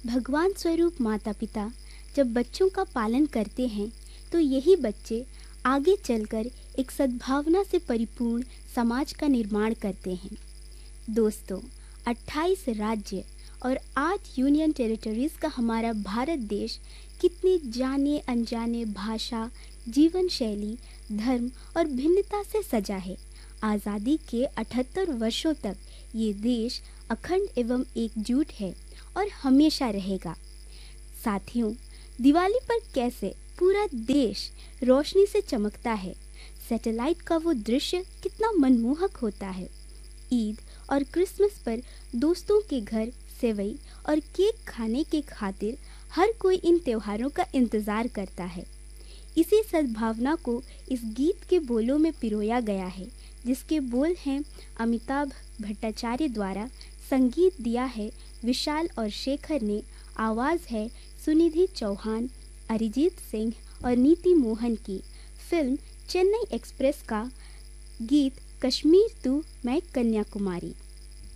भगवान स्वरूप माता पिता जब बच्चों का पालन करते हैं तो यही बच्चे आगे चलकर एक सद्भावना से परिपूर्ण समाज का निर्माण करते हैं। दोस्तों, 28 राज्य और 8 यूनियन टेरिटरीज का हमारा भारत देश कितने जाने अनजाने भाषा, जीवन शैली, धर्म और भिन्नता से सजा है। आज़ादी के 78 वर्षों तक ये देश अखंड एवं एकजुट है और हमेशा रहेगा। साथियों, दिवाली पर कैसे पूरा देश रोशनी से चमकता है, सैटेलाइट का वो दृश्य कितना मनमोहक होता है। ईद और क्रिसमस पर दोस्तों के घर सेवई और केक खाने के खातिर हर कोई इन त्योहारों का इंतज़ार करता है। इसी सद्भावना को इस गीत के बोलों में पिरोया गया है, जिसके बोल हैं अमिताभ भट्टाचार्य द्वारा, संगीत दिया है विशाल और शेखर ने, आवाज़ है सुनिधि चौहान, अरिजीत सिंह और नीति मोहन की। फिल्म चेन्नई एक्सप्रेस का गीत कश्मीर तू मैं कन्याकुमारी।